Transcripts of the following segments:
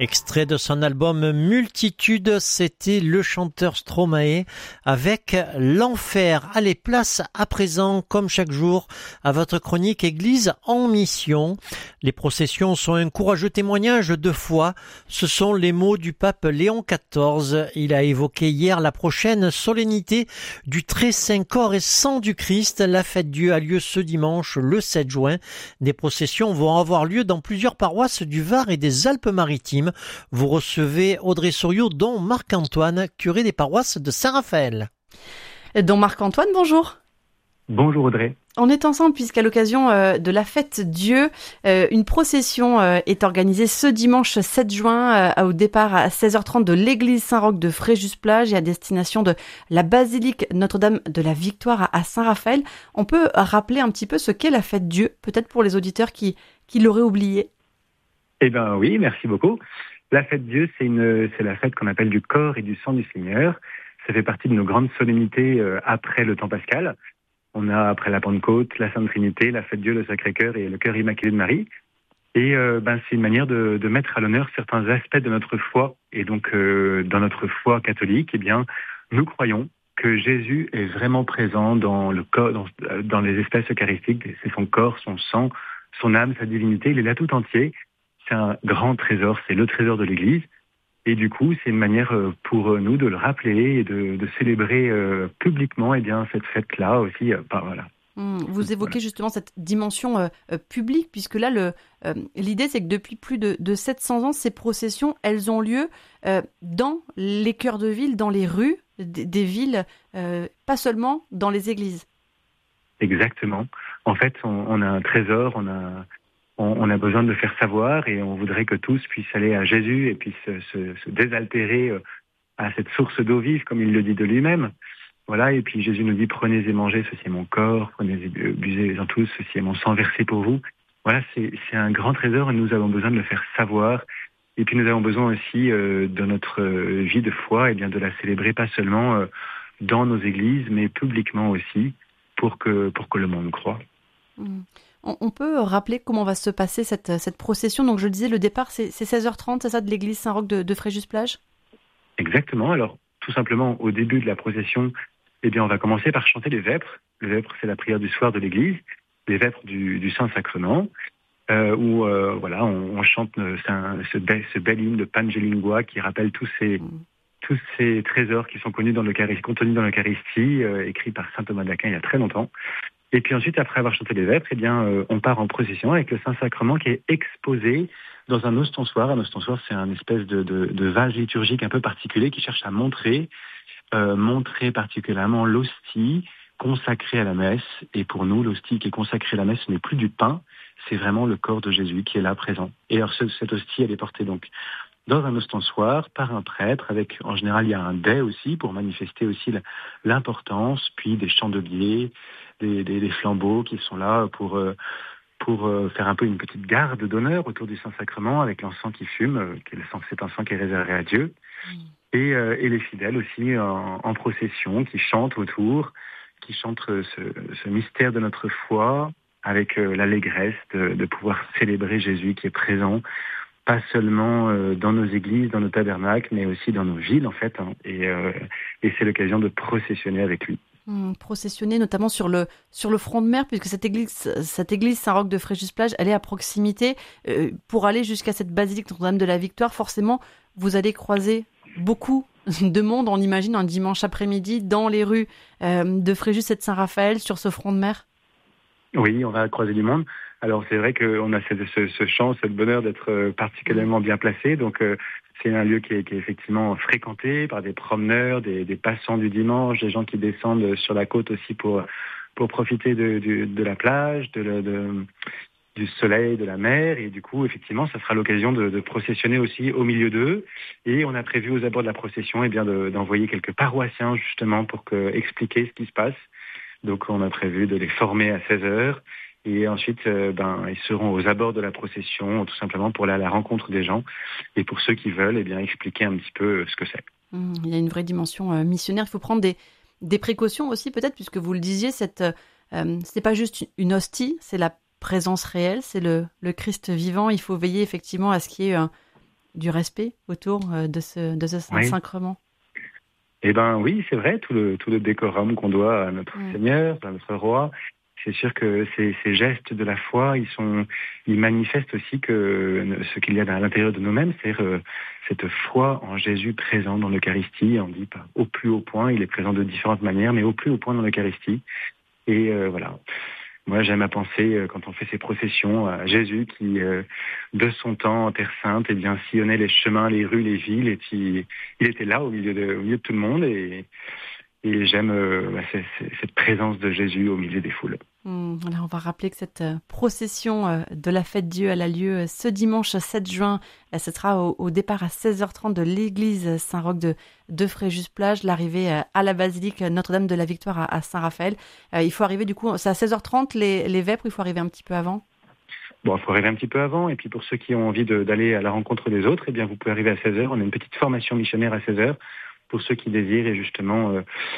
Extrait de son album Multitude, c'était le chanteur Stromae avec L'Enfer. Allez, place à présent, comme chaque jour, à votre chronique Église en mission. Les processions sont un courageux témoignage de foi. Ce sont les mots du pape Léon XIV. Il a évoqué hier la prochaine solennité du très saint corps et sang du Christ. La fête Dieu a lieu ce dimanche, le 7 juin. Des processions vont avoir lieu dans plusieurs paroisses du Var et des Alpes-Maritimes. Vous recevez Audrey Souriau, dont Marc-Antoine, curé des paroisses de Saint-Raphaël. Don Marc-Antoine, bonjour. Bonjour Audrey. On est ensemble puisqu'à l'occasion de la fête Dieu, une procession est organisée ce dimanche 7 juin au départ à 16h30 de l'église Saint-Roch de Fréjus-Plage et à destination de la basilique Notre-Dame de la Victoire à Saint-Raphaël. On peut rappeler un petit peu ce qu'est la fête Dieu, peut-être pour les auditeurs qui l'auraient oublié. Eh bien oui, merci beaucoup. La fête Dieu, c'est la fête qu'on appelle du corps et du sang du Seigneur. Ça fait partie de nos grandes solennités après le temps pascal. On a, après la Pentecôte, la Sainte Trinité, la fête Dieu, le Sacré-Cœur et le Cœur Immaculé de Marie. Et c'est une manière de mettre à l'honneur certains aspects de notre foi. Et donc, dans notre foi catholique, eh bien, nous croyons que Jésus est vraiment présent dans le corps, dans les espèces eucharistiques. C'est son corps, son sang, son âme, sa divinité. Il est là tout entier. C'est un grand trésor, c'est le trésor de l'Église. Et du coup, c'est une manière pour nous de le rappeler et de célébrer publiquement cette fête-là aussi. Voilà. Vous évoquez justement cette dimension publique, puisque là, l'idée, c'est que depuis plus de 700 ans, ces processions, elles ont lieu dans les cœurs de ville, dans les rues des villes, pas seulement dans les églises. Exactement. En fait, on a un trésor, on a besoin de le faire savoir et on voudrait que tous puissent aller à Jésus et puis se désaltérer à cette source d'eau vive, comme il le dit de lui-même. Voilà, et puis Jésus nous dit, prenez et mangez, ceci est mon corps, prenez et buvez-en tous, ceci est mon sang versé pour vous. Voilà, c'est un grand trésor et nous avons besoin de le faire savoir. Et puis nous avons besoin aussi, dans notre vie de foi, de la célébrer pas seulement dans nos églises, mais publiquement aussi, pour que le monde croie. On peut rappeler comment va se passer cette procession. Donc je le disais, le départ c'est 16h30, c'est ça, de l'église Saint-Roch de Fréjus-Plage ? Exactement. Alors tout simplement, au début de la procession, on va commencer par chanter les vêpres. Les vêpres, c'est la prière du soir de l'église, les vêpres du Saint-Sacrement, où on chante ce bel hymne de Pange Lingua qui rappelle tous ces trésors qui sont contenus dans l'Eucharistie, écrits par saint Thomas d'Aquin il y a très longtemps. Et puis ensuite, après avoir chanté les vêpres, on part en procession avec le Saint-Sacrement qui est exposé dans un ostensoir. Un ostensoir, c'est un espèce de vase liturgique un peu particulier qui cherche à montrer particulièrement l'hostie consacrée à la messe. Et pour nous, l'hostie qui est consacrée à la messe, ce n'est plus du pain, c'est vraiment le corps de Jésus qui est là présent. Et alors cette hostie, elle est portée donc dans un ostensoir par un prêtre, avec en général il y a un dais aussi pour manifester aussi l'importance, puis des chandeliers, des flambeaux qui sont là pour faire un peu une petite garde d'honneur autour du Saint-Sacrement avec l'encens qui fume, c'est un sang qui est réservé à Dieu. Et les fidèles aussi en procession qui chantent autour, qui chantent ce mystère de notre foi avec l'allégresse de pouvoir célébrer Jésus qui est présent, pas seulement dans nos églises, dans nos tabernacles, mais aussi dans nos villes en fait. Et c'est l'occasion de processionner avec lui. Processionner notamment sur le front de mer, puisque cette église Saint-Roch de Fréjus-Plage, elle est à proximité. Pour aller jusqu'à cette basilique Notre-Dame de la Victoire, forcément, vous allez croiser beaucoup de monde, on imagine, un dimanche après-midi, dans les rues de Fréjus et de Saint-Raphaël, sur ce front de mer. Oui, on va croiser du monde. Alors c'est vrai qu'on a ce chance, ce bonheur d'être particulièrement bien placé. Donc c'est un lieu qui est effectivement fréquenté par des promeneurs, des passants du dimanche, des gens qui descendent sur la côte aussi pour profiter de la plage, du soleil, de la mer. Et du coup, effectivement, ça sera l'occasion de processionner aussi au milieu d'eux. Et on a prévu aux abords de la procession d'envoyer quelques paroissiens justement pour expliquer ce qui se passe. Donc on a prévu de les former à 16h. Et ensuite, ils seront aux abords de la procession, tout simplement pour aller à la rencontre des gens. Et pour ceux qui veulent, expliquer un petit peu ce que c'est. Il y a une vraie dimension missionnaire. Il faut prendre des précautions aussi, peut-être, puisque vous le disiez, c'est pas juste une hostie, c'est la présence réelle, c'est le Christ vivant. Il faut veiller effectivement à ce qu'il y ait du respect autour de ce Saint-Sacrement. Eh ben oui, c'est vrai, tout le décorum qu'on doit à notre Seigneur, à notre Roi. C'est sûr que ces gestes de la foi, ils manifestent aussi que ce qu'il y a à l'intérieur de nous-mêmes, c'est-à-dire cette foi en Jésus présent dans l'Eucharistie. On dit pas au plus haut point, il est présent de différentes manières, mais au plus haut point dans l'Eucharistie. Et voilà. Moi, j'aime à penser, quand on fait ces processions, à Jésus qui, de son temps en Terre Sainte, eh bien, sillonnait les chemins, les rues, les villes, et il était là au milieu de tout le monde, et j'aime cette présence de Jésus au milieu des foules. Alors on va rappeler que cette procession de la fête Dieu, elle a lieu ce dimanche 7 juin. Ce sera au départ à 16h30 de l'église Saint-Roch de Fréjus-Plage, l'arrivée à la basilique Notre-Dame de la Victoire à Saint-Raphaël. Il faut arriver du coup, c'est à 16h30 les vêpres, il faut arriver un petit peu avant? Bon, il faut arriver un petit peu avant, et puis pour ceux qui ont envie d'aller à la rencontre des autres, eh bien vous pouvez arriver à 16h. On a une petite formation missionnaire à 16h. Pour ceux qui désirent et justement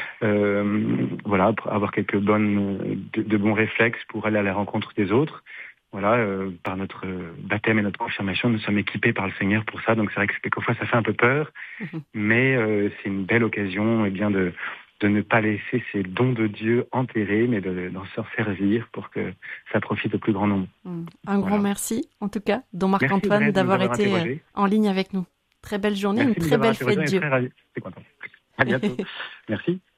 pour avoir quelques de bons réflexes pour aller à la rencontre des autres. Voilà, par notre baptême et notre confirmation, nous sommes équipés par le Seigneur pour ça. Donc c'est vrai que quelquefois ça fait un peu peur, mais c'est une belle occasion de ne pas laisser ces dons de Dieu enterrés, mais d'en se servir pour que ça profite au plus grand nombre. Un grand merci, en tout cas, don Marc-Antoine, d'avoir été en ligne avec nous. Très belle journée, une très belle fête Dieu. Très content. À bientôt. Merci.